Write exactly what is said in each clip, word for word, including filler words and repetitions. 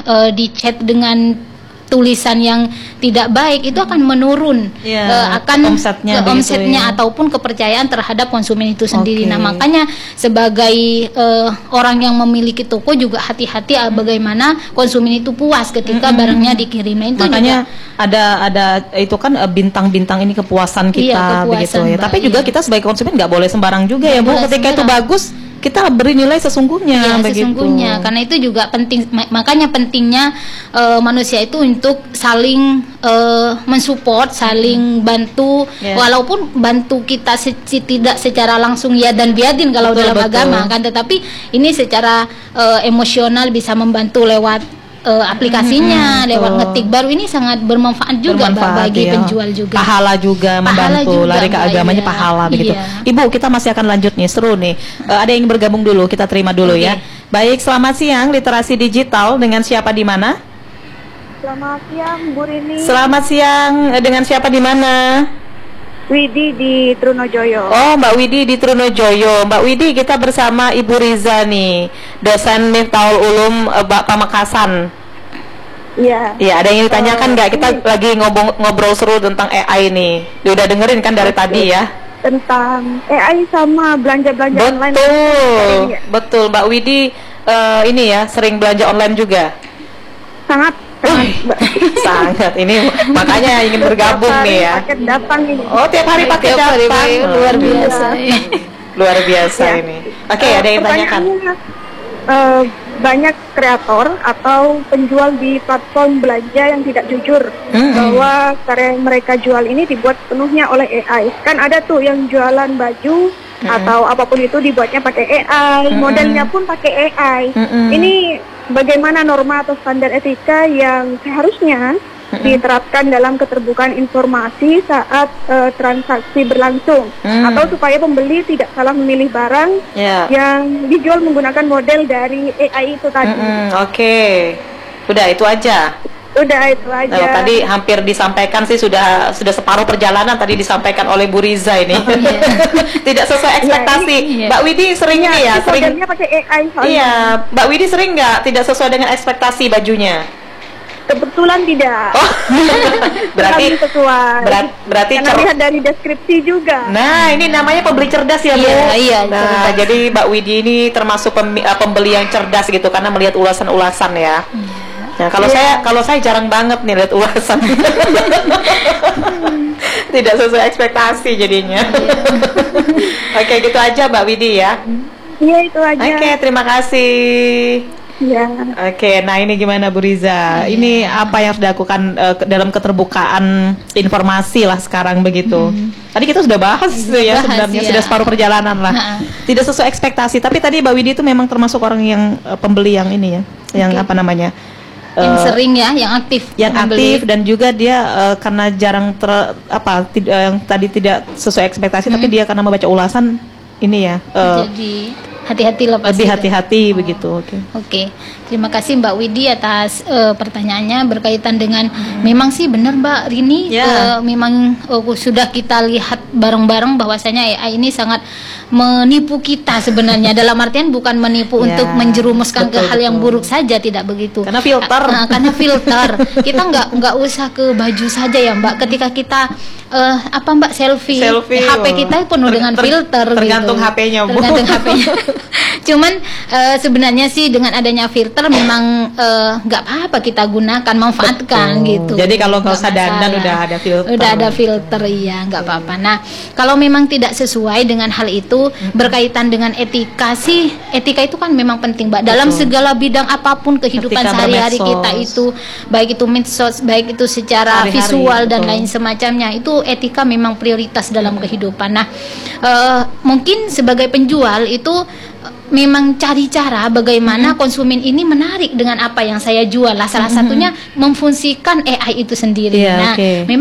uh, di chat dengan tulisan yang tidak baik, itu akan menurun ya, uh, akan omsetnya, ke omsetnya ya. ataupun kepercayaan terhadap konsumen itu sendiri. Okay. Nah, makanya sebagai uh, orang yang memiliki toko juga hati-hati uh, bagaimana konsumen itu puas ketika mm-hmm. barangnya dikirim. Nah, itu makanya juga ada ada itu kan bintang-bintang ini kepuasan kita, iya, kepuasan, begitu ya. Mbak, tapi juga iya. kita sebagai konsumen nggak boleh sembarang juga gak ya Bu, ketika sembarang. Itu bagus kita beri nilai sesungguhnya, ya, begitu. Sesungguhnya, karena itu juga penting, makanya pentingnya uh, manusia itu untuk saling uh, mensupport, saling bantu, yeah. walaupun bantu kita se tidak secara langsung ya dan biadin kalau betul, dalam betul. agama kan, tetapi ini secara uh, emosional bisa membantu lewat Uh, aplikasinya, hmm, lewat ngetik baru, ini sangat bermanfaat juga bermanfaat, bagi ya. penjual juga. Pahala juga pahala membantu, juga, lari ke agamanya iya. pahala begitu. Iya. Ibu, kita masih akan lanjut nih, seru nih. Uh, ada yang bergabung dulu, kita terima dulu okay. ya. Baik, selamat siang Literasi Digital, dengan siapa di mana? Selamat siang Bu Rini. Selamat siang, dengan siapa di mana? Widi di Trunojoyo. Oh, Mbak Widi di Trunojoyo. Mbak Widi, kita bersama Ibu Riza nih, dosen Miftahul Ulum Mbak Pamekasan. Iya. Iya, ada yang ditanyakan nggak? Uh, kita ini lagi ngobrol, ngobrol seru tentang A I nih. Udah dengerin kan dari okay. tadi ya? Tentang A I sama belanja-belanja online. Betul, betul. Mbak Widi uh, ini ya sering belanja online juga. Sangat. Sangat, sangat. Ini makanya ingin bergabung nih ya. Paket datang ini. Oh, tiap hari paket datang. Hari, luar biasa. Luar biasa ya. ini. Oke, okay, uh, ada yang tanyakan. Uh, banyak kreator atau penjual di platform belanja yang tidak jujur mm-hmm. bahwa karya yang mereka jual ini dibuat penuhnya oleh A I. Kan ada tuh yang jualan baju mm-hmm. atau apapun itu dibuatnya pakai A I, mm-hmm. modelnya pun pakai A I. Mm-hmm. Ini bagaimana norma atau standar etika yang seharusnya mm-hmm. diterapkan dalam keterbukaan informasi saat uh, transaksi berlangsung, mm. atau supaya pembeli tidak salah memilih barang yeah. yang dijual menggunakan model dari A I itu tadi. Mm-hmm. Oke, okay. Udah itu aja. Udah itu aja. Nah, tadi hampir disampaikan sih, sudah sudah separuh perjalanan tadi disampaikan oleh Bu Riza ini. Oh, yeah. Tidak sesuai ekspektasi. Yeah, Mbak Widi sering yeah, nih ya, sering. pakai A I soalnya. Iya, Mbak Widi sering nggak tidak sesuai dengan ekspektasi bajunya? Kebetulan tidak. Oh, berarti sesuai. Berat, berarti karena lihat dari deskripsi juga. Nah, ini namanya pembeli cerdas ya, Bu. Iya, iya. Nah, cerdas. Jadi Mbak Widi ini termasuk pembeli yang cerdas gitu karena melihat ulasan-ulasan ya. Hmm. Nah, kalau yeah. saya kalau saya jarang banget nih lihat ulasan. Tidak sesuai ekspektasi jadinya. Yeah. Oke, gitu aja Mbak Widi ya. Iya, yeah, itu aja. Oke, terima kasih. Ya. Oke, nah ini gimana Bu Riza? Yeah. Ini apa yang harus dilakukan uh, dalam keterbukaan informasi lah sekarang begitu? Hmm. Tadi kita sudah bahas sudah ya bahas, sebenarnya ya. Sudah separuh perjalanan lah. Ha-ha. Tidak sesuai ekspektasi. Tapi tadi Mbak Widi itu memang termasuk orang yang uh, pembeli yang ini ya, yang okay. apa namanya? Yang uh, sering ya, yang aktif. Yang membeli. Aktif dan juga dia uh, karena jarang ter, apa tid, uh, yang tadi tidak sesuai ekspektasi, hmm. tapi dia karena membaca ulasan ini ya. Uh, Jadi hati-hati lah pasti. Lebih hati-hati oh. begitu. Oke. Okay. Oke. Okay. Terima kasih Mbak Widi atas uh, pertanyaannya berkaitan dengan hmm. memang sih benar Mbak Rini yeah. uh, memang uh, sudah kita lihat bareng-bareng bahwasanya A I ini sangat menipu kita sebenarnya. Dalam artian bukan menipu yeah. untuk menjerumuskan betul, ke hal betul. yang buruk saja, tidak begitu. Karena filter. Uh, karena filter. Kita nggak nggak usah ke baju saja ya Mbak. Ketika kita uh, apa Mbak selfie, selfie H P kita penuh ter, dengan ter, filter. Tergantung gitu. H P-nya Bu. Tergantung H P-nya. Cuman uh, sebenarnya sih dengan adanya filter memang nggak uh, apa-apa kita gunakan, manfaatkan betul. Gitu. Jadi kalau nggak usah dandan udah ada filter. Udah ada filter iya, nggak apa-apa. Nah, kalau memang tidak sesuai dengan hal itu mm-hmm. berkaitan dengan etika sih, etika itu kan memang penting Mbak. Dalam betul. segala bidang apapun kehidupan etika sehari-hari kita itu, baik itu medsos, baik itu secara hari-hari, visual betul. dan lain semacamnya, itu etika memang prioritas dalam kehidupan. Nah, uh, mungkin sebagai penjual itu memang cari cara bagaimana hmm. konsumen ini menarik dengan apa yang saya jual lah. Salah hmm. satunya memfungsikan A I itu sendiri. Yeah, nah, okay. memang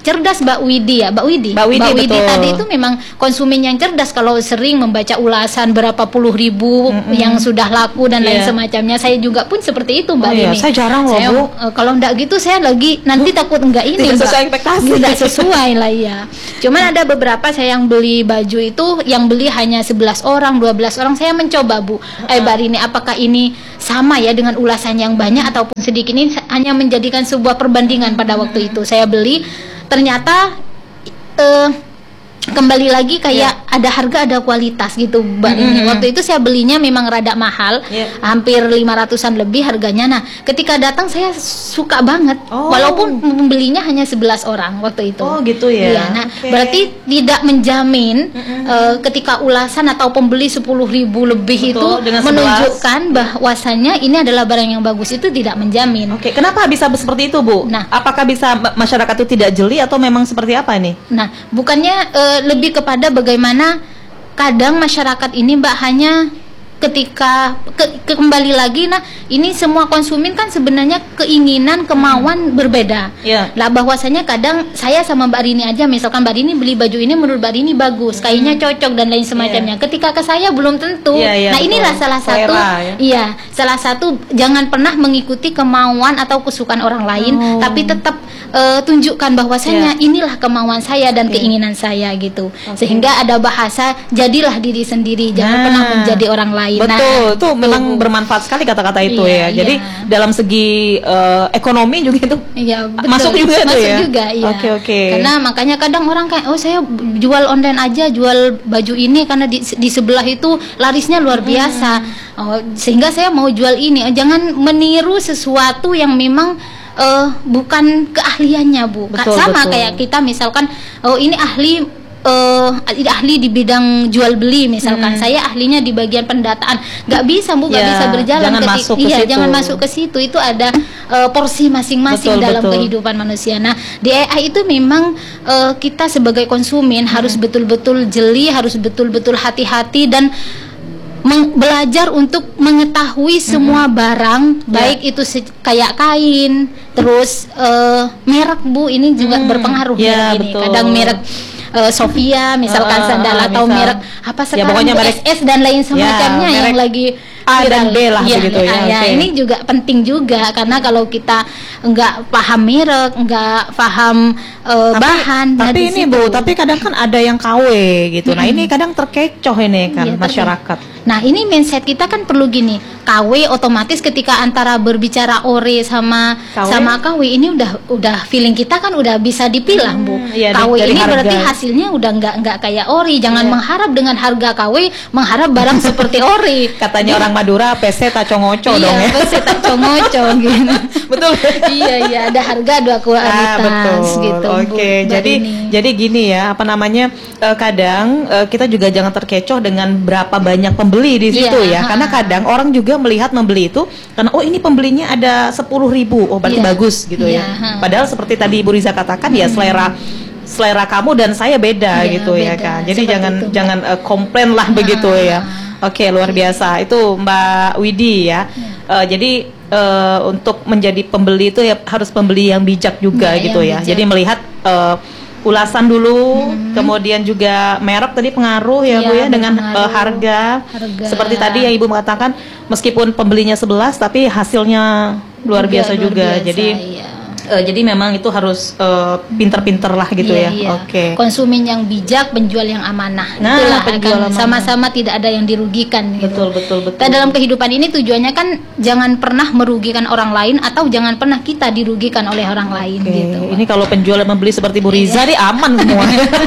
cerdas Mbak Widi ya, Mbak Widi. Mbak Widi, Mbak Widi betul. tadi itu memang konsumen yang cerdas kalau sering membaca ulasan berapa puluh ribu mm-hmm. yang sudah laku dan yeah. lain semacamnya. Saya juga pun seperti itu Mbak oh, iya. Dini. Saya jarang loh saya, Bu. Uh, kalau enggak gitu saya lagi nanti takut enggak ini tidak Mbak. sesuai ekspektasi. Tidak sesuai lah ya. Cuman ada beberapa saya yang beli baju itu yang beli hanya sebelas orang, dua belas orang. Saya mencoba Bu. Uh-huh. Eh Mbak Dini, apakah ini sama ya dengan ulasan yang banyak ataupun sedikit? Ini hanya menjadikan sebuah perbandingan pada waktu itu. Saya beli ternyata uh, kembali lagi kayak yeah. ada harga ada kualitas gitu Mbak mm-hmm. ini. Waktu itu saya belinya memang rada mahal, yeah. hampir lima ratusan lebih harganya. Nah, ketika datang saya suka banget. Oh. Walaupun membelinya hanya sebelas orang waktu itu. Oh, gitu ya. Iya, nah, okay. berarti tidak menjamin mm-hmm. uh, ketika ulasan atau pembeli sepuluh ribu lebih betul, itu menunjukkan bahwasannya ini adalah barang yang bagus, itu tidak menjamin. Oke, okay. Kenapa bisa seperti itu, Bu? Nah, apakah bisa masyarakat itu tidak jeli atau memang seperti apa ini? Nah, bukannya uh, lebih kepada bagaimana kadang masyarakat ini Mbak hanya ketika ke, ke, kembali lagi, nah ini semua konsumen kan sebenarnya keinginan kemauan hmm. berbeda. Yeah. Lah bahwasanya kadang saya sama Mbak Rini aja, misalkan Mbak Rini beli baju ini menurut Mbak Rini bagus, kayaknya cocok dan lain semacamnya. Yeah. Ketika ke saya belum tentu. Yeah, yeah, nah betul. Inilah salah satu, Selera, ya? Iya, salah satu jangan pernah mengikuti kemauan atau kesukaan orang lain, oh. tapi tetap uh, tunjukkan bahwasanya yeah. inilah kemauan saya dan okay. keinginan saya gitu. Okay. Sehingga ada bahasa jadilah diri sendiri, jangan nah. pernah menjadi orang lain. Betul, nah, itu memang bermanfaat sekali kata-kata itu iya, ya. Jadi iya. dalam segi uh, ekonomi juga itu iya, betul. masuk juga masuk itu ya. juga, iya. Oke oke. Karena makanya kadang orang kayak, oh saya jual online aja, jual baju ini karena di, di sebelah itu larisnya luar biasa. Hmm. Oh, sehingga saya mau jual ini. Jangan meniru sesuatu yang memang uh, bukan keahliannya Bu. Betul, Sama betul. kayak kita misalkan, oh ini ahli Uh, ahli di bidang jual beli misalkan, hmm. saya ahlinya di bagian pendataan, nggak bisa Bu, nggak ya, bisa berjalan. Jangan ketik, masuk ke iya, situ. jangan masuk ke situ. Itu ada uh, porsi masing-masing betul, dalam betul. kehidupan manusia. Nah, di A I itu memang uh, kita sebagai konsumen hmm. harus betul-betul jeli, harus betul-betul hati-hati dan belajar untuk mengetahui semua mm-hmm. barang, baik yeah. itu se- kayak kain, terus uh, merek Bu, ini juga mm. berpengaruh yeah, merek ini. Betul. Kadang merek uh, Sofia misalkan uh, sandal uh, atau misal. merek apa sekarang ya, merek S S dan lain semacamnya ya, yang lagi A dan B lah ya, begitu ya. ya okay. Ini juga penting juga karena kalau kita nggak paham merek, nggak paham uh, tapi, bahan. Tapi nah, ini situ. Bu, tapi kadang kan ada yang K W gitu. Hmm. Nah ini kadang terkecoh ini kan ya, masyarakat. Nah ini mindset kita kan perlu gini. K W otomatis ketika antara berbicara ore sama K W? sama K W ini udah udah feeling kita kan udah bisa dipilah hmm, Bu. Ya, K W ini harga. Berarti hasilnya udah nggak nggak kayak ori. Jangan ya. mengharap dengan harga K W mengharap barang seperti ori. Katanya orang Madura, P C tacongoco iya, dong ya. P C tacongoco gitu. Betul. Iya iya, ada harga dua kualitas ah, betul. gitu. Oke, okay. jadi ini. jadi gini ya, apa namanya? Uh, kadang uh, kita juga jangan terkecoh dengan berapa banyak pembeli di situ yeah, ya. Ha. Karena kadang orang juga melihat membeli itu karena oh ini pembelinya ada sepuluh ribu, oh berarti yeah. bagus gitu yeah, ya. Ha. Padahal seperti tadi Ibu Riza katakan hmm. ya selera selera kamu dan saya beda yeah, gitu beda. ya kan. Jadi seperti jangan itu, jangan uh, komplain lah ha. begitu ya. Oke, luar biasa. Itu Mbak Widi ya. ya. Uh, jadi uh, untuk menjadi pembeli itu ya harus pembeli yang bijak juga ya, gitu ya. Bijak. Jadi melihat uh, ulasan dulu, hmm. kemudian juga merek tadi pengaruh ya, ya Bu ya dengan uh, harga. harga. Seperti tadi yang Ibu mengatakan meskipun pembelinya sebelas tapi hasilnya luar biasa luar juga. Biasa, jadi ya. Uh, jadi memang itu harus uh, pinter-pinter lah gitu iya, ya. Iya. Oke. Okay. Konsumen yang bijak, penjual yang amanah. Nah, itulah penjual akan sama-sama tidak ada yang dirugikan. Betul, gitu. betul, betul. Kita dalam kehidupan ini tujuannya kan jangan pernah merugikan orang lain atau jangan pernah kita dirugikan oleh orang lain. Okay. Gitu. Ini kalau penjual yang membeli seperti Bu Riza, iya. aman semua.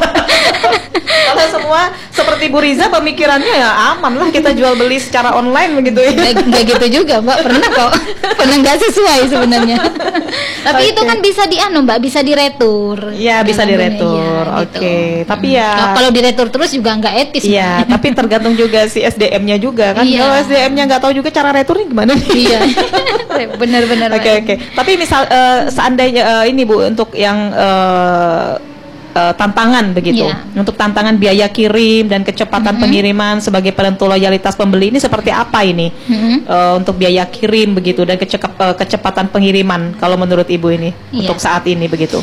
Kalau semua seperti Bu Riza pemikirannya ya aman lah kita jual beli secara online begitu ya. Nggak gitu juga Mbak, pernah kok. Pernah nggak sesuai sebenarnya. Tapi okay. itu kan bisa dianu Mbak, bisa diretur. Iya bisa diretur, ya, oke. Okay. Gitu. Tapi ya nah, kalau diretur terus juga nggak etis. Iya, tapi tergantung juga si S D M-nya juga kan. Iya. Kalau S D M-nya nggak tahu juga cara returnya gimana? Iya, benar-benar. Oke oke. Tapi misal uh, seandainya uh, ini Bu untuk yang uh, Uh, tantangan begitu yeah. untuk tantangan biaya kirim dan kecepatan mm-hmm. pengiriman sebagai penentu loyalitas pembeli ini seperti apa ini mm-hmm. uh, untuk biaya kirim begitu dan kecep- uh, kecepatan pengiriman kalau menurut Ibu ini yeah. untuk saat ini begitu.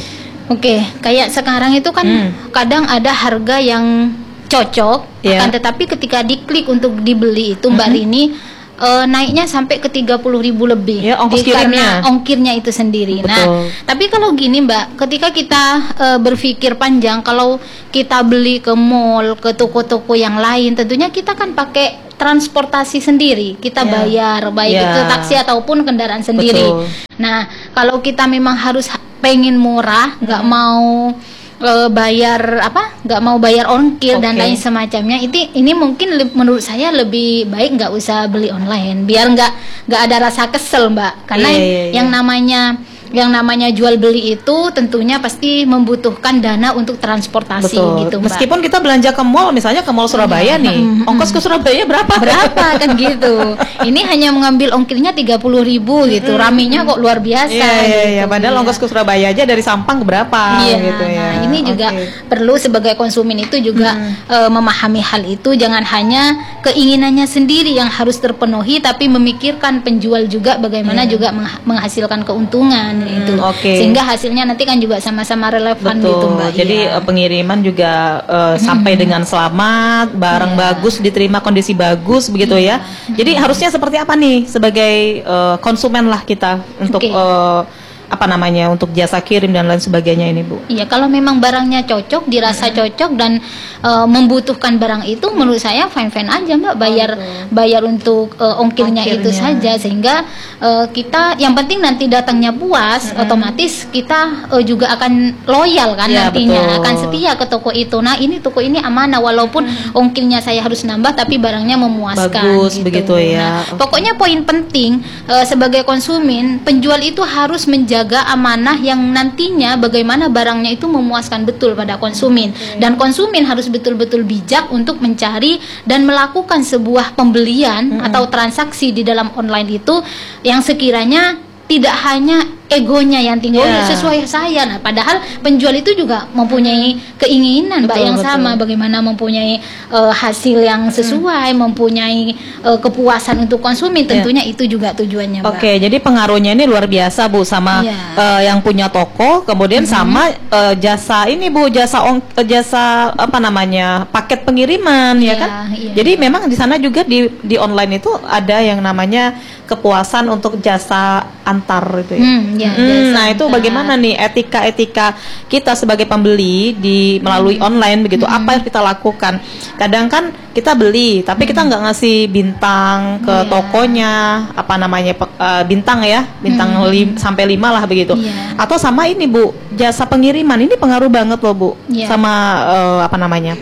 Oke, kayak sekarang itu kan hmm. kadang ada harga yang cocok, yeah. akan tetapi ketika diklik untuk dibeli itu Mbak mm-hmm. Rini uh, naiknya sampai ke tiga puluh ribu lebih, yeah, ongkos di, kirimnya. Karena ongkirnya itu sendiri. Betul. Nah, tapi kalau gini Mbak, ketika kita uh, berpikir panjang, kalau kita beli ke mall, ke toko-toko yang lain, tentunya kita kan pakai transportasi sendiri, kita yeah. bayar baik yeah. itu taksi ataupun kendaraan sendiri. Betul. Nah, kalau kita memang harus pengen murah, nggak hmm. mau e, bayar apa, nggak mau bayar ongkir okay. dan lain semacamnya, ini ini mungkin le, menurut saya lebih baik nggak usah beli online, biar nggak nggak ada rasa kesel Mbak, karena yeah, yeah, yeah. yang namanya yang namanya jual beli itu tentunya pasti membutuhkan dana untuk transportasi. Betul. Gitu Mbak. Meskipun kita belanja ke mall, misalnya ke mall Surabaya nih, mm-hmm. ongkos ke Surabaya berapa? Berapa kan gitu. Ini hanya mengambil ongkirnya tiga puluh ribu gitu, mm-hmm. raminya kok luar biasa. Iya, iya, gitu. iya. Padahal iya. ongkos ke Surabaya aja dari Sampang berapa? Iya, gitu ya. Nah ini juga okay. perlu sebagai konsumen itu juga mm. uh, memahami hal itu, jangan hanya keinginannya sendiri yang harus terpenuhi, tapi memikirkan penjual juga bagaimana yeah. juga menghasilkan keuntungan. Hmm, itu, okay. sehingga hasilnya nanti kan juga sama-sama relevan. Betul. Gitu Mbak. Jadi ya. pengiriman juga uh, sampai dengan selamat, barang yeah. bagus diterima kondisi bagus begitu yeah. ya. Jadi hmm. harusnya seperti apa nih sebagai uh, konsumen lah kita untuk okay. uh, apa namanya untuk jasa kirim dan lain sebagainya ini Bu? Iya, kalau memang barangnya cocok, dirasa hmm. cocok dan uh, membutuhkan barang itu, menurut saya fine-fine aja Mbak, bayar oh, bayar untuk uh, ongkirnya, ongkirnya itu saja, sehingga uh, kita yang penting nanti datangnya puas, hmm. otomatis kita uh, juga akan loyal kan ya, nantinya, betul. akan setia ke toko itu. Nah ini toko ini amanah, walaupun hmm. ongkirnya saya harus nambah, tapi barangnya memuaskan. Bagus gitu, begitu ya. Nah, okay. Pokoknya poin penting uh, sebagai konsumen, penjual itu harus menjaga jaga amanah yang nantinya bagaimana barangnya itu memuaskan betul pada konsumen, okay. dan konsumen harus betul-betul bijak untuk mencari dan melakukan sebuah pembelian mm-hmm. atau transaksi di dalam online itu yang sekiranya tidak hanya egonya yang tinggi, yeah. oh, sesuai saya. Nah, padahal penjual itu juga mempunyai keinginan betul, Mbak yang betul. sama, bagaimana mempunyai uh, hasil yang sesuai, hmm. mempunyai uh, kepuasan untuk konsumen. Tentunya yeah. itu juga tujuannya, Mbak. Oke, okay, jadi pengaruhnya ini luar biasa Bu sama yeah. uh, yang punya toko, kemudian mm-hmm. sama uh, jasa ini Bu, jasa ong, uh, jasa apa namanya paket pengiriman yeah, ya kan. Yeah. Jadi memang di sana juga di di online itu ada yang namanya kepuasan untuk jasa antar itu ya. Hmm, ya hmm, nah itu bagaimana nih etika-etika kita sebagai pembeli di melalui hmm. online begitu, hmm. apa yang kita lakukan? Kadang kan kita beli tapi hmm. kita nggak ngasih bintang ke yeah. tokonya, apa namanya uh, bintang ya, bintang hmm. lim, sampai lima lah begitu. Yeah. Atau sama ini Bu, jasa pengiriman ini pengaruh banget loh Bu, yeah. sama uh, apa namanya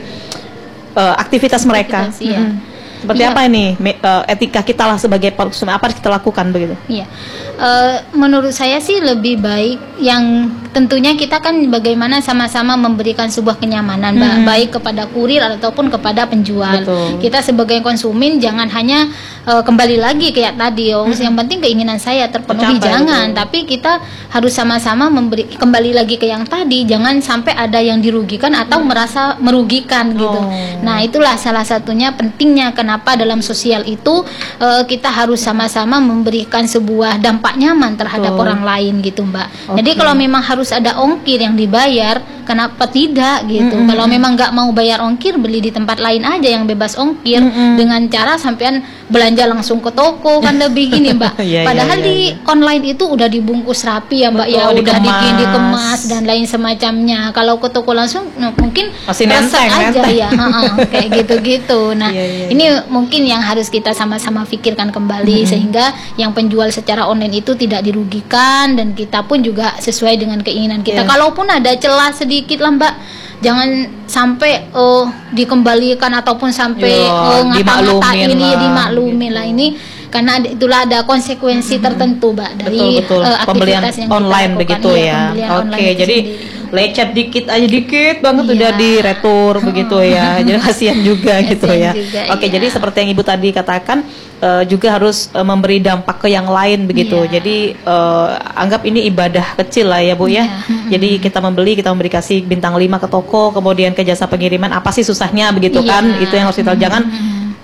uh, aktivitas, aktivitas mereka. Iya. Hmm. Seperti ya. apa ini etika kita lah sebagai konsumen, apa kita lakukan begitu? Iya, uh, menurut saya sih lebih baik yang tentunya kita kan bagaimana sama-sama memberikan sebuah kenyamanan, hmm. baik kepada kurir ataupun kepada penjual. Betul. Kita sebagai konsumen jangan hanya uh, kembali lagi kayak tadi, oh, hmm. yang penting keinginan saya terpenuhi, Tercapai, jangan. Betul. Tapi kita harus sama-sama memberi kembali lagi ke yang tadi, jangan sampai ada yang dirugikan atau hmm. merasa merugikan gitu. Oh. Nah itulah salah satunya pentingnya kenapa dalam sosial itu uh, kita harus sama-sama memberikan sebuah dampak nyaman terhadap oh. orang lain gitu Mbak. Okay. Jadi kalau memang harus ada ongkir yang dibayar, kenapa tidak gitu? Mm-hmm. Kalau memang nggak mau bayar ongkir, beli di tempat lain aja yang bebas ongkir, mm-hmm. dengan cara sampean belanja langsung ke toko kan lebih gini Mbak. yeah, Padahal yeah, yeah, di yeah. online itu udah dibungkus rapi ya Mbak. Betul, ya udah dikemas. dikemas dan lain semacamnya. Kalau ke toko langsung mungkin masih nenteng, aja nenteng. ya, kayak gitu-gitu. Nah yeah, yeah, ini yeah. mungkin yang harus kita sama-sama pikirkan kembali, mm-hmm. sehingga yang penjual secara online itu tidak dirugikan dan kita pun juga sesuai dengan keinginan kita. Yeah. Kalaupun ada celah sedikit lah Mbak, jangan sampai uh, dikembalikan ataupun sampai uh, ngata-ngatain ini ya, dimaklumin gitu. lah ini, karena itulah ada konsekuensi mm-hmm. tertentu Mbak dari betul, betul. Uh, aktivitas yang online kita begitu ya. ya. Oke, okay, jadi sendiri. Lecet dikit aja dikit banget iya. udah di retur begitu ya. Jadi kasihan juga gitu ya. Juga, Oke, iya. jadi seperti yang Ibu tadi katakan uh, juga harus uh, memberi dampak ke yang lain begitu. Iya. Jadi uh, anggap ini ibadah kecil lah ya Bu ya. Iya. Jadi kita membeli, kita memberi kasih bintang lima ke toko, kemudian ke jasa pengiriman, apa sih susahnya begitu iya. kan? Itu yang harus kita jangan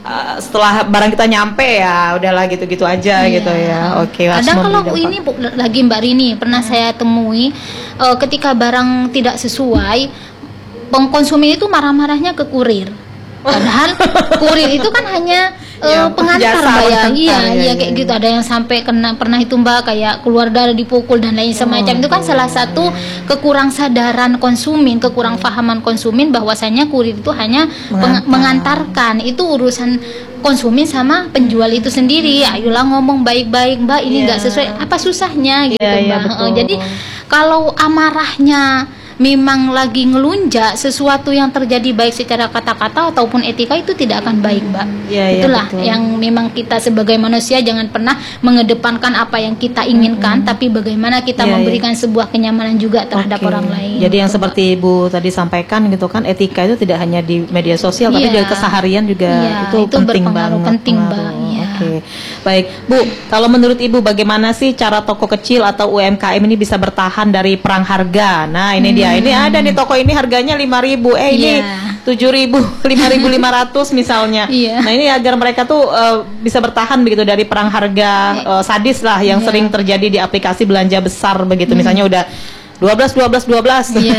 uh, setelah barang kita nyampe ya udahlah gitu-gitu aja iya. gitu ya. Oke. Okay, kadang kalau ini Bu, lagi Mbak Rini pernah hmm. saya temui uh, ketika barang tidak sesuai, pengkonsumen itu marah-marahnya ke kurir. Padahal kurir itu kan hanya uh, ya, pengantar Mbak ya. Iya, iya, iya kayak iya. gitu. Ada yang sampai kena pernah itu Mbak kayak keluar darah, dipukul dan lain semacam. Oh, itu kan oh, salah satu iya. kekurangssadaran konsumen, kekurangpahaman konsumen bahwasanya kurir itu hanya Mengantar. mengantarkan. Itu urusan konsumen sama penjual itu sendiri. Ayolah ngomong baik-baik Mbak, ini enggak yeah. sesuai. Apa susahnya gitu yeah, Mbak. Yeah, betul. Jadi kalau amarahnya memang lagi ngelunjak, sesuatu yang terjadi baik secara kata-kata ataupun etika itu tidak akan baik Mbak. Ya, itulah ya, yang memang kita sebagai manusia jangan pernah mengedepankan apa yang kita inginkan, mm-hmm. tapi bagaimana kita ya, memberikan ya. sebuah kenyamanan juga terhadap okay. orang lain. Jadi yang seperti Ibu tadi sampaikan gitu kan, etika itu tidak hanya di media sosial ya. tapi juga keseharian juga ya, itu, itu penting banget. Penting Mbak. Ya. Oke, okay. Baik Bu, kalau menurut Ibu bagaimana sih cara toko kecil atau U M K M ini bisa bertahan dari perang harga? Nah ini hmm. dia. Ini ada nih toko ini harganya lima ribu, eh ini tujuh ribu, lima ribu lima ratus misalnya. Yeah. Nah ini agar mereka tuh uh, bisa bertahan begitu dari perang harga uh, sadis lah yang yeah. sering terjadi di aplikasi belanja besar begitu. Hmm. Misalnya udah dua belas, dua belas, dua belas. Yeah.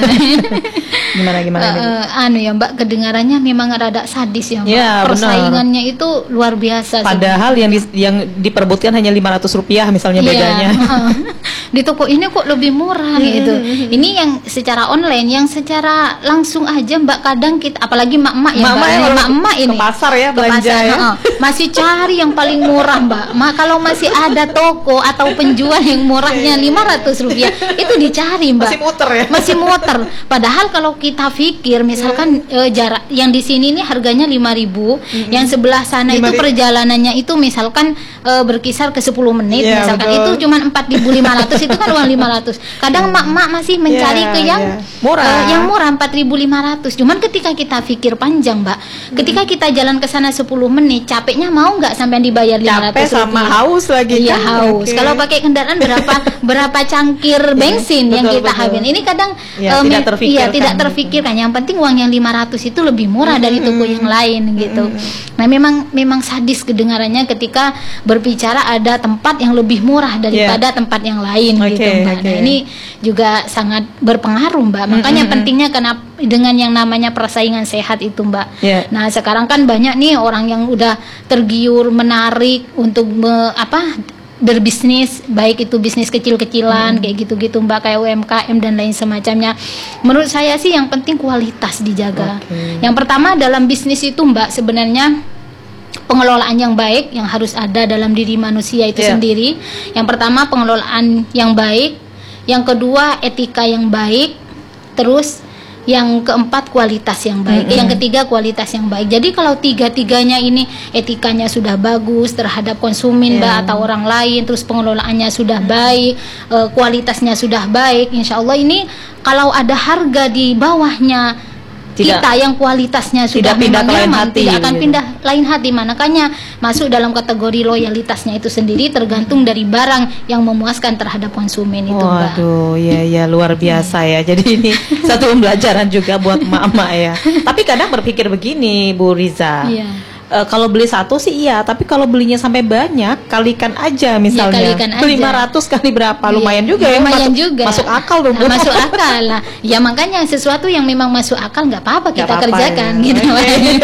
Gimana gimana? Uh, uh, anu ya Mbak, kedengarannya memang rada sadis ya Mbak. Yeah, persaingannya benar. Itu luar biasa. Padahal yang di, yang diperebutkan hanya lima ratus rupiah misalnya yeah. bedanya. Uh, di toko ini kok lebih murah hmm. gitu. Ini yang secara online, yang secara langsung aja Mbak kadang kita, apalagi mak-mak ya Mbak, ya, mak-mak ini ke pasar ya belanja pasar, ya. Uh, masih cari yang paling murah Mbak. Ma, kalau masih ada toko atau penjual yang murahnya lima ratus rupiah itu dicari Mbak. Masih muter ya. Masih muter. Padahal kalau kita pikir misalkan yeah. uh, jarak yang di sini nih harganya lima ribu, mm-hmm. yang sebelah sana itu perjalanannya itu misalkan uh, berkisar ke sepuluh menit, yeah, misalkan betul. Itu cuma empat ribu lima ratus itu kan uang lima ratus. Kadang mak-mak masih mencari yeah, ke yang yeah. murah. Uh, yang murah empat ribu lima ratus. Cuman ketika kita pikir panjang, Mbak. Mm-hmm. Ketika kita jalan ke sana sepuluh menit, capeknya mau nggak sampai dibayar lima ratus rupiah? Capek sama haus lagi kan. Iya, haus. Okay. Kalau pakai kendaraan berapa berapa cangkir bensin yeah, yang betul, kita habiskan. Ini kadang ya, um, tidak terfikirkan. Iya, tidak terfikirkan. Yang penting uang yang lima ratus itu lebih murah mm-hmm. dari toko yang lain gitu. Mm-hmm. Nah, memang memang sadis kedengarannya ketika berbicara ada tempat yang lebih murah daripada yeah. tempat yang lain okay, gitu, Mbak. Okay. Nah, ini juga sangat berpengaruh, Mbak. Makanya mm-hmm. pentingnya kenapa dengan yang namanya persaingan sehat itu, Mbak. Yeah. Nah, sekarang kan banyak nih orang yang udah tergiur menarik untuk me, apa berbisnis, baik itu bisnis kecil-kecilan, hmm. kayak gitu-gitu Mbak, kayak U M K M dan lain semacamnya. Menurut saya sih yang penting kualitas dijaga. Okay. Yang pertama dalam bisnis itu Mbak, sebenarnya pengelolaan yang baik yang harus ada dalam diri manusia itu yeah. sendiri. Yang pertama pengelolaan yang baik, yang kedua etika yang baik, terus yang keempat kualitas yang baik, mm-hmm. yang ketiga kualitas yang baik. Jadi kalau tiga-tiganya ini etikanya sudah bagus terhadap konsumen yeah. Mbak atau orang lain, terus pengelolaannya sudah mm-hmm. baik, e, kualitasnya sudah baik, insya Allah ini kalau ada harga di bawahnya tidak, kita yang kualitasnya sudah pindah ke lain nyaman, hati, tidak akan gitu. pindah lain hati. Makanya masuk dalam kategori loyalitasnya itu sendiri tergantung dari barang yang memuaskan terhadap konsumen itu, Mbak. Waduh, ya ya luar biasa ya. Jadi ini satu pembelajaran juga buat emak-emak ya. Tapi kadang berpikir begini, Bu Riza. Iya. Uh, kalau beli satu sih iya, tapi kalau belinya sampai banyak, kalikan aja misalnya. Ya, kalikan aja. lima ratus kali berapa? Iya, lumayan juga ya. Lumayan masuk, juga. Masuk akal dong. Nah, masuk akal lah. Ya makanya sesuatu yang memang masuk akal nggak apa-apa kita apa-apa, kerjakan ya. Gitu.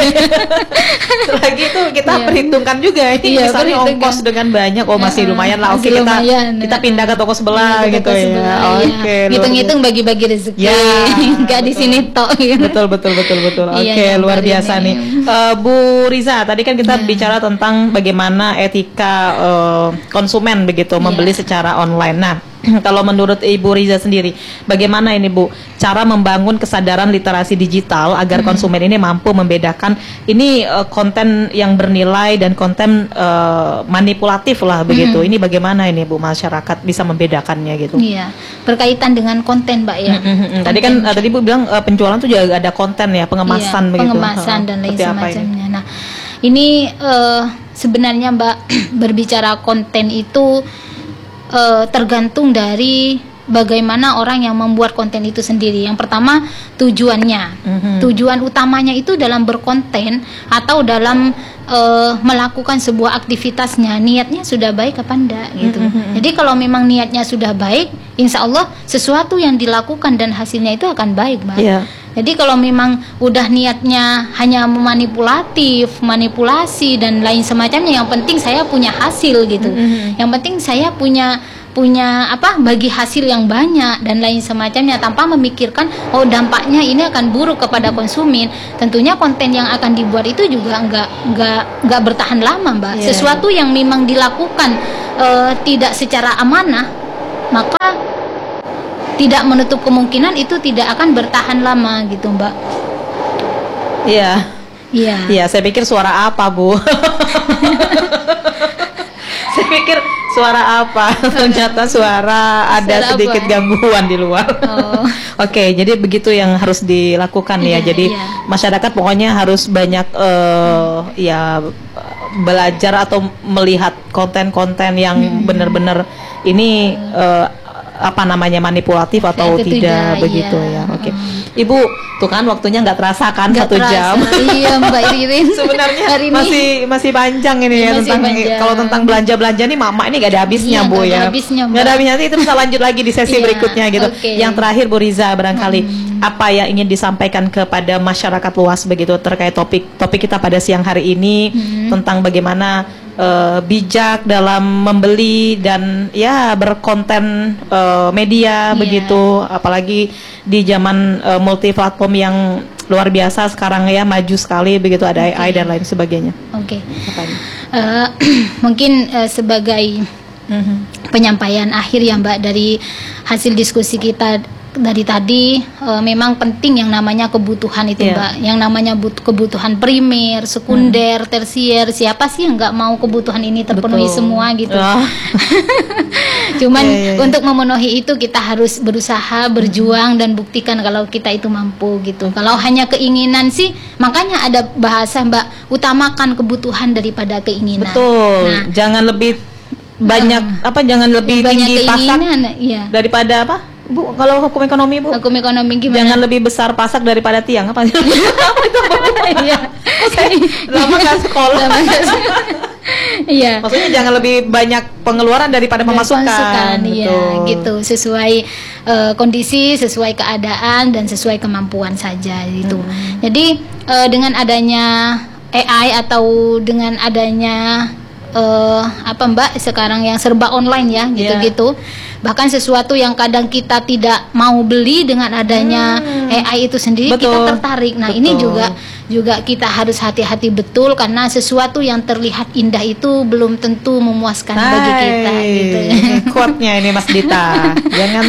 Lagi itu kita ya. perhitungkan juga ini iya, misalnya ongkos dengan banyak, oh masih lumayan lah. Oke, kita lumayan. kita pindah ke toko sebelah ya, gitu ya. Oke. Okay, hitung-hitung bagi-bagi rezeki. Ya, nggak di sini tok. Gitu. Betul betul betul betul. Oke, okay, iya, luar biasa nih. Uh, Bu Riza, tadi kan kita yeah. bicara tentang bagaimana etika uh, konsumen begitu yeah. membeli secara online. Nah, kalau menurut Ibu Riza sendiri, bagaimana ini Bu cara membangun kesadaran literasi digital agar mm-hmm. konsumen ini mampu membedakan ini uh, konten yang bernilai dan konten uh, manipulatif lah begitu. Mm-hmm. Ini bagaimana ini Bu masyarakat bisa membedakannya gitu? Iya, yeah. berkaitan dengan konten, Mbak ya. Mm-hmm. Tadi kan uh, tadi Bu bilang uh, penjualan tuh juga ada konten ya, pengemasan yeah, begitu. Pengemasan uh, dan lain semacamnya. Nah, ini uh, sebenarnya Mbak berbicara konten itu uh, tergantung dari bagaimana orang yang membuat konten itu sendiri. Yang pertama tujuannya, mm-hmm. tujuan utamanya itu dalam berkonten atau dalam uh, melakukan sebuah aktivitasnya, niatnya sudah baik apa enggak gitu. Mm-hmm. Jadi kalau memang niatnya sudah baik, insya Allah sesuatu yang dilakukan dan hasilnya itu akan baik, Mbak. Yeah. Jadi kalau memang udah niatnya hanya memanipulatif, manipulasi dan lain semacamnya, yang penting saya punya hasil gitu. Mm-hmm. Yang penting saya punya punya apa bagi hasil yang banyak dan lain semacamnya, tanpa memikirkan oh dampaknya ini akan buruk kepada konsumen. Tentunya konten yang akan dibuat itu juga nggak nggak nggak bertahan lama, Mbak. Yeah. Sesuatu yang memang dilakukan uh, tidak secara amanah, maka tidak menutup kemungkinan itu tidak akan bertahan lama gitu, Mbak. Iya. Iya. Iya, saya pikir suara apa, Bu? Saya pikir suara apa? Ternyata suara ada suara sedikit apa? Gangguan di luar. Oh. Oke, jadi begitu yang harus dilakukan ya. Iya, jadi iya. Masyarakat pokoknya harus banyak uh, hmm. ya belajar atau melihat konten-konten yang hmm. benar-benar ini uh, apa namanya manipulatif atau tidak, tidak begitu iya. ya. Oke. Hmm. Ibu, tuh kan waktunya nggak terasa kan gak satu terasa. jam. Iya, Mbak Irin. Sebenarnya masih masih panjang ini ya, tentang panjang. Kalau tentang belanja-belanja nih Mama ini nggak ada habisnya, iya, Bu ya. Nggak ada habisnya, nanti itu bisa lanjut lagi di sesi iya, berikutnya gitu. Okay. Yang terakhir Bu Riza, barangkali hmm. apa yang ingin disampaikan kepada masyarakat luas begitu terkait topik topik kita pada siang hari ini hmm. tentang bagaimana Uh, bijak dalam membeli dan ya berkonten uh, media yeah. begitu, apalagi di zaman uh, multi platform yang luar biasa sekarang ya, maju sekali begitu, ada okay. A I dan lain sebagainya. Oke. Okay. Uh, mungkin uh, sebagai mm-hmm. penyampaian akhir ya, Mbak, dari hasil diskusi kita dari tadi, e, memang penting yang namanya kebutuhan itu, yeah. Mbak. Yang namanya but- kebutuhan primer, sekunder, hmm. tersier. Siapa sih yang nggak mau kebutuhan ini terpenuhi Betul. semua gitu? Oh. Cuman yeah, yeah, yeah. untuk memenuhi itu kita harus berusaha, berjuang hmm. dan buktikan kalau kita itu mampu gitu. Kalau hanya keinginan sih, makanya ada bahasa, Mbak, utamakan kebutuhan daripada keinginan. Betul. Nah, jangan lebih banyak uh, apa? Jangan lebih banyak tinggi pasak iya. daripada apa? Bu, kalau hukum ekonomi, Bu, hukum ekonomi gimana? Jangan lebih besar pasak daripada tiang, apa? Iya. Lama nggak sekolah. Iya. Maksudnya jangan lebih banyak pengeluaran daripada pemasukan. Pemasukan, iya, gitu. Sesuai uh, kondisi, sesuai keadaan dan sesuai kemampuan saja gitu. Hmm. Jadi uh, dengan adanya A I atau dengan adanya uh, apa, Mbak, sekarang yang serba online ya, gitu-gitu. Yeah. Bahkan sesuatu yang kadang kita tidak mau beli, dengan adanya hmm. A I itu sendiri betul. Kita tertarik. Nah, betul. Ini juga juga kita harus hati-hati betul, karena sesuatu yang terlihat indah itu belum tentu memuaskan Hai. bagi kita gitu. Quote-nya ini Mas Dita. Jangan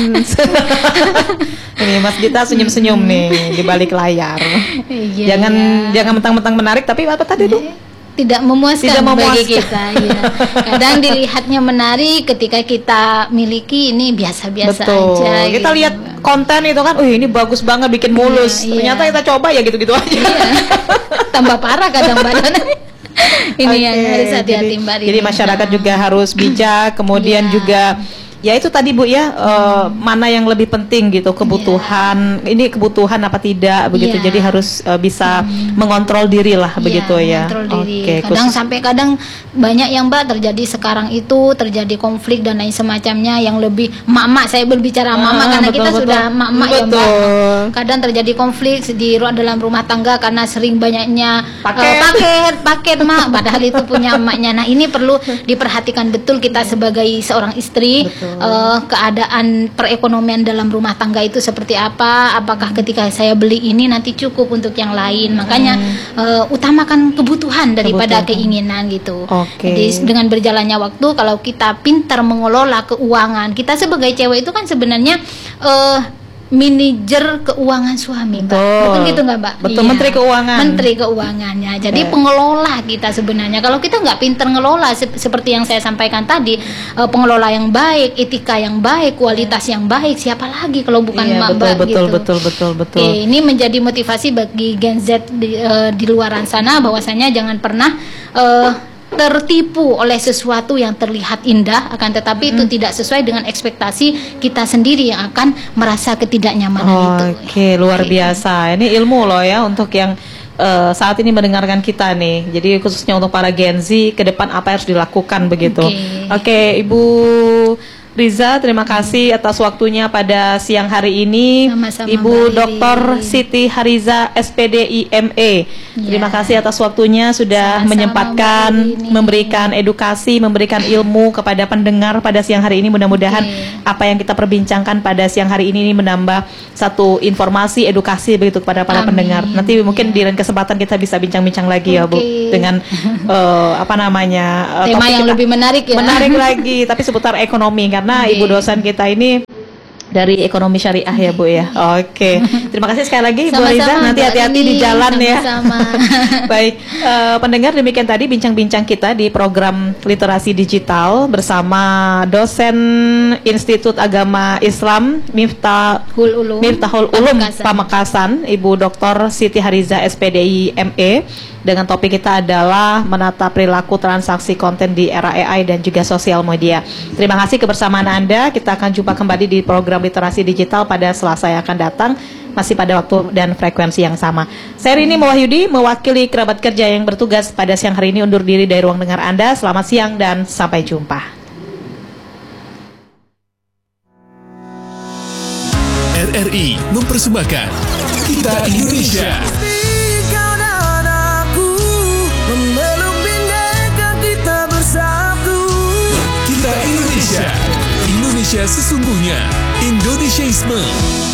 ini Mas Dita senyum-senyum nih di balik layar. Iya, jangan iya. jangan mentang-mentang menarik tapi apa tadi tuh? Tidak memuaskan, tidak memuaskan bagi kita ya. Kadang dilihatnya menarik, ketika kita miliki ini biasa-biasa Betul. aja. Kita gitu. Lihat konten itu kan, oh ini bagus banget, bikin mulus. Iya, Ternyata iya. kita coba ya gitu-gitu aja. Iya. Tambah parah kadang badan. Ini okay. yang harus hati-hati, Mbak. Jadi masyarakat juga harus bijak, kemudian yeah. juga ya itu tadi, Bu ya, uh, mana yang lebih penting gitu, kebutuhan yeah. ini kebutuhan apa tidak begitu. Yeah. Jadi harus uh, bisa hmm. mengontrol diri lah yeah, begitu ya. Oke. Okay, kadang khusus. Sampai kadang banyak yang, Mbak, terjadi sekarang itu, terjadi konflik dan lain semacamnya yang lebih mak-mak, saya berbicara mak-mak ah, karena betul, kita betul. sudah mak-mak ya, Mbak. Kadang terjadi konflik di dalam rumah tangga karena sering banyaknya paket uh, paket, paket mak, padahal itu punya emaknya. Nah, ini perlu diperhatikan betul kita sebagai seorang istri. Betul. Uh, keadaan perekonomian dalam rumah tangga itu seperti apa, apakah ketika saya beli ini nanti cukup untuk yang lain. Makanya hmm. uh, utamakan kebutuhan daripada kebutuhan. keinginan gitu. Okay. Jadi dengan berjalannya waktu, kalau kita pintar mengelola keuangan, kita sebagai cewek itu kan sebenarnya uh, manajer keuangan suami, Mbak. Betul, betul gitu nggak, Mbak? Betul, iya. Menteri Keuangan. Menteri Keuangannya. Jadi yeah. pengelola kita sebenarnya. Kalau kita nggak pintar ngelola, se- seperti yang saya sampaikan tadi, uh, pengelola yang baik, etika yang baik, kualitas yang baik, siapa lagi kalau bukan yeah, Mbak, betul, Mbak betul, gitu. Betul, betul, betul, betul. Oke, ini menjadi motivasi bagi Gen Z di, uh, di luaran sana, bahwasanya jangan pernah uh, tertipu oleh sesuatu yang terlihat indah, akan tetapi hmm. itu tidak sesuai dengan ekspektasi kita sendiri yang akan merasa ketidaknyamanan oh, itu. Oke, okay. luar gitu. Biasa. Ini ilmu loh ya untuk yang uh, saat ini mendengarkan kita nih. Jadi khususnya untuk para Gen Z, ke depan apa yang harus dilakukan begitu. Oke, okay. okay, Ibu Riza, terima kasih atas waktunya pada siang hari ini. Sama-sama, Ibu Doktor Siti Hariza S P D I M E. Ya. Terima kasih atas waktunya sudah Sama-sama, menyempatkan memberikan edukasi, memberikan ilmu kepada pendengar pada siang hari ini. Mudah-mudahan okay. apa yang kita perbincangkan pada siang hari ini menambah satu informasi, edukasi begitu kepada para Amin. pendengar. Nanti mungkin ya. di lain kesempatan kita bisa bincang-bincang lagi okay. ya Bu, dengan uh, apa namanya uh, tema yang lebih menarik ya. Menarik lagi, tapi seputar ekonomi. Karena okay. ibu dosen kita ini dari ekonomi syariah ya Bu ya. Oke, okay. Terima kasih sekali lagi Bu Riza. Nanti hati-hati di jalan sama-sama. ya. Baik, uh, pendengar, demikian tadi bincang-bincang kita di program Literasi Digital bersama dosen Institut Agama Islam Miftahul Ulum, Miftahul Ulum Pamekasan. Pamekasan, Ibu Doktor Siti Hariza S P D I M E. Dengan topik kita adalah menata perilaku transaksi konten di era A I dan juga sosial media. Terima kasih kebersamaan Anda. Kita akan jumpa kembali di program Literasi Digital pada Selasa yang akan datang, masih pada waktu dan frekuensi yang sama. Saya Rini Mawahyudi, mewakili kerabat kerja yang bertugas pada siang hari ini, undur diri dari ruang dengar Anda. Selamat siang dan sampai jumpa. R R I mempersembahkan Kita Indonesia. Indonesia, Indonesia sesungguhnya, Indonesiaisme.